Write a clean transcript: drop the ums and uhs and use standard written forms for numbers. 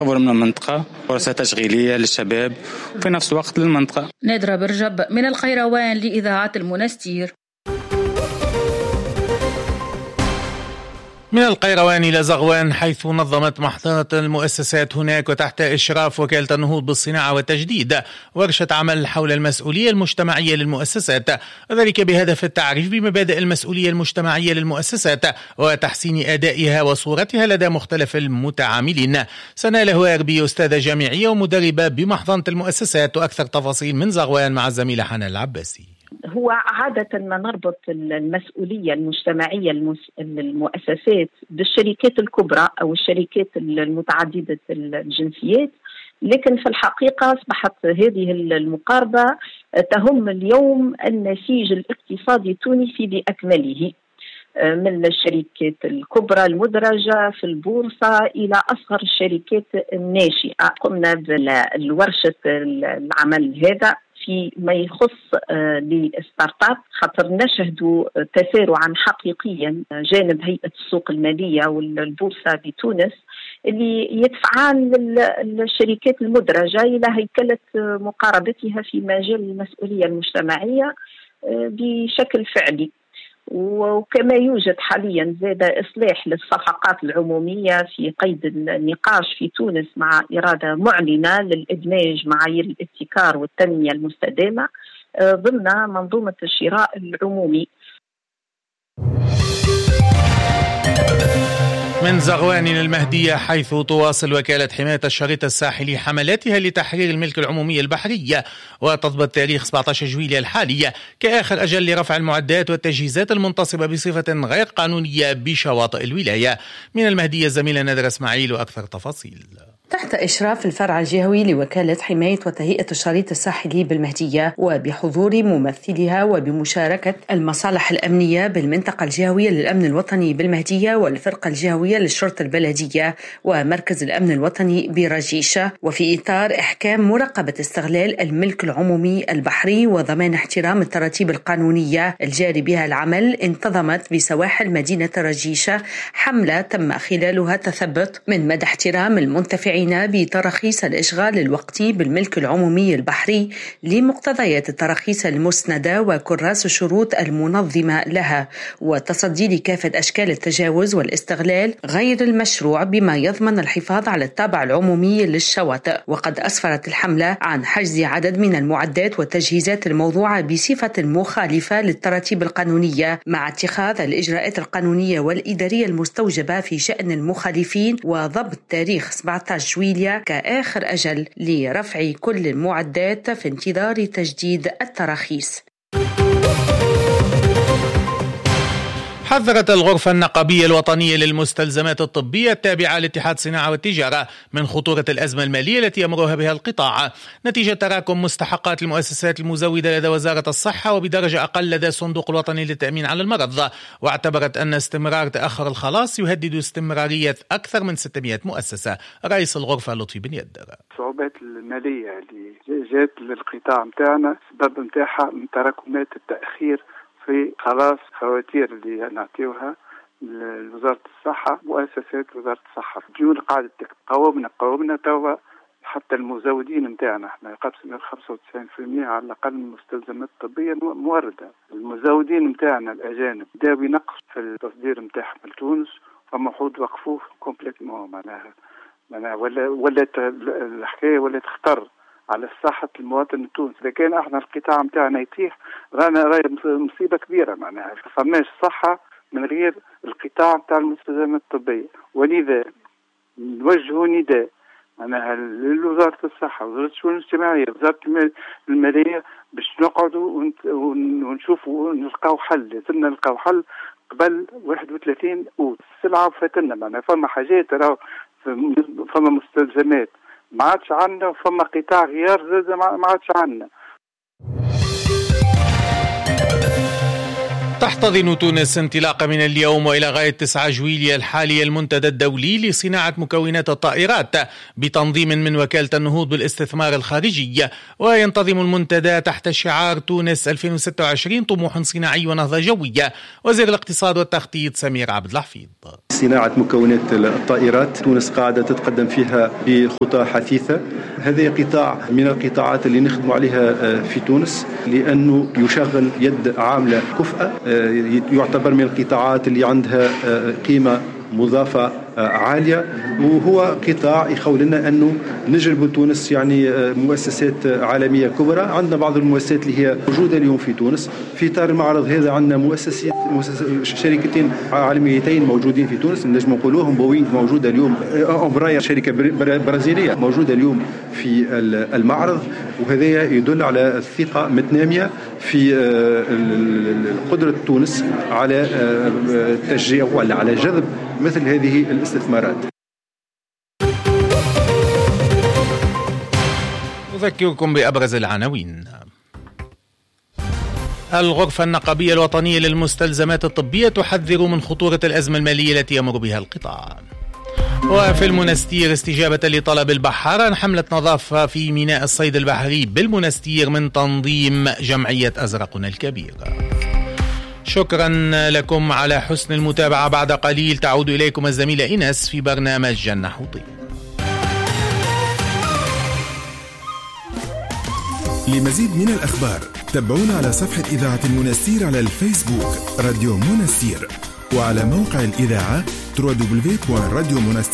من المنطقة، فرصة تشغيلية للشباب وفي نفس الوقت للمنطقة. نادرة برجب من القيروان لإذاعة المنستير. من القيروان إلى زغوان، حيث نظمت محضرة المؤسسات هناك وتحت إشراف وكالة النهوض بالصناعة والتجديد ورشة عمل حول المسؤولية المجتمعية للمؤسسات، وذلك بهدف التعريف بمبادئ المسؤولية المجتمعية للمؤسسات وتحسين أدائها وصورتها لدى مختلف المتعاملين. سناء الهواربي أستاذة جامعية ومدربة بمحضنة المؤسسات، وأكثر تفاصيل من زغوان مع الزميلة حنان العباسي. هو عادة ما نربط المسؤولية المجتمعية للمؤسسات بالشركات الكبرى أو الشركات المتعددة الجنسيات، لكن في الحقيقة أصبحت هذه المقاربة تهم اليوم النسيج الاقتصادي التونسي بأكمله، من الشركات الكبرى المدرجة في البورصة إلى أصغر الشركات الناشئة. قمنا بالورشة العمل هذا في ما يخص للستارت اب، خاطر نشهدوا تسارعا حقيقيا جانب هيئة السوق المالية والبورصة بتونس اللي يدفعان للشركات المدرجة إلى هيكلة مقاربتها في مجال المسؤولية المجتمعية بشكل فعلي. وكما يوجد حاليا زاد إصلاح للصفقات العمومية في قيد النقاش في تونس مع إرادة معلنة للإدماج معايير الابتكار والتنمية المستدامة ضمن منظومة الشراء العمومي. من زغوان المهدية، حيث تواصل وكالة حماية الشريط الساحلي حملاتها لتحرير الملك العمومي البحري، وتضبط تاريخ 17 جويلية الحالي كآخر أجل لرفع المعدات والتجهيزات المنتصبة بصفة غير قانونية بشواطئ الولاية. من المهدية الزميلة نادرة إسماعيل وأكثر تفاصيل. تحت إشراف الفرع الجهوي لوكالة حماية وتهيئة الشريط الساحلي بالمهدية وبحضور ممثلها وبمشاركة المصالح الأمنية بالمنطقة الجهوية للأمن الوطني بالمهدية والفرقة الجهوية للشرطة البلدية ومركز الأمن الوطني برجيشة، وفي إطار إحكام مراقبة استغلال الملك العمومي البحري وضمان احترام التراتيب القانونية الجاري بها العمل، انتظمت بسواحل مدينة رجيشة حملة تم خلالها تثبت من مدى احترام المنتفعين بتراخيص الإشغال الوقتي بالملك العمومي البحري لمقتضيات التراخيص المسندة وكراس الشروط المنظمة لها، وتصدي لكافة أشكال التجاوز والاستغلال غير المشروع بما يضمن الحفاظ على الطابع العمومي للشواطئ. وقد أسفرت الحملة عن حجز عدد من المعدات والتجهيزات الموضوعة بصفة مخالفة للتراتيب القانونية، مع اتخاذ الإجراءات القانونية والإدارية المستوجبة في شأن المخالفين، وضبط تاريخ 17 جويلية كآخر أجل لرفع كل المعدات في انتظار تجديد التراخيص. حذرت الغرفة النقابية الوطنية للمستلزمات الطبية التابعة لاتحاد الصناعة والتجارة من خطورة الأزمة المالية التي يمرها بها القطاع نتيجة تراكم مستحقات المؤسسات المزودة لدى وزارة الصحة وبدرجة أقل لدى الصندوق الوطني للتأمين على المرض. واعتبرت أن استمرار تأخر الخلاص يهدد استمرارية أكثر من 600 مؤسسة. رئيس الغرفة لطفي بن يدر: الصعوبات المالية اللي جات للقطاع متاعنا سبب متاعها من تراكمات التأخير في خلاص فواتير اللي نعطيوها لوزارة الصحة، مؤسسات وزارة الصحة. ديون قاعدة قومنا توا حتى المزودين متاعنا احنا يقابسنا 95% على الأقل من المستلزمات الطبية موردة. المزودين متاعنا الأجانب بداوا ينقصوا في التصدير متاعهم لتونس، فمفروض وقفوه كومبليتمون معناها ولا الحكاية ولا تختار على صحة المواطن التونسي. إذا كان احنا القطاع متاعنا يطيح رانا مصيبة كبيرة، معناها فماش صحة من غير القطاع متاع المستلزمات الطبية. ولذا نوجهوا نداء معناها لوزارة الصحة، وزارة الشؤون الاجتماعية، وزارة المالية، باش نقعدوا ونشوفوا نلقاو حل. لازمنا نلقاو حل قبل 31 أوت. السلعة فاتنا، معناها فما حاجات فما مستلزمات ما عادش عنا، وفما قطاع غيار زاد ما عادش عنا. تحتضن تونس انطلاقا من اليوم وإلى غاية 9 جويلية الحالي المنتدى الدولي لصناعة مكونات الطائرات بتنظيم من وكالة النهوض بالاستثمار الخارجي. وينتظم المنتدى تحت شعار تونس 2026 طموح صناعي ونهضة جوية. وزير الاقتصاد والتخطيط سمير عبد الحفيظ: صناعة مكونات الطائرات. تونس قاعدة تتقدم فيها بخطى حثيثة. هذا قطاع من القطاعات اللي نخدم عليها في تونس، لأنه يشغل يد عاملة كفءة، يعتبر من القطاعات اللي عندها قيمة مضافة عالية، وهو قطاع يخول لنا أنه نجلب تونس يعني مؤسسات عالمية كبرى. عندنا بعض المؤسسات اللي هي موجودة اليوم في تونس. في إطار المعرض هذا عندنا شركتين عالميتين موجودين في تونس، نجم نقولوهم. بوينغ موجودة اليوم، أمبراير شركة برازيلية موجودة اليوم في المعرض، وهذا يدل على الثقة متنامية في قدرة تونس على تشجيع ولا على جذب مثل هذه الاستثمارات. أذكركم بأبرز العناوين. الغرفة النقابية الوطنية للمستلزمات الطبية تحذر من خطورة الأزمة المالية التي يمر بها القطاع. وفي المنستير استجابة لطلب البحار عن حملة نظافة في ميناء الصيد البحري بالمنستير من تنظيم جمعية أزرقنا الكبير. شكرا لكم على حسن المتابعة. بعد قليل تعود إليكم الزميلة إيناس في برنامج جنة حوطي. لمزيد من الأخبار تابعونا على صفحة إذاعة المنستير على الفيسبوك راديو منستير، وعلى موقع الإذاعة www.radiomonastir.com.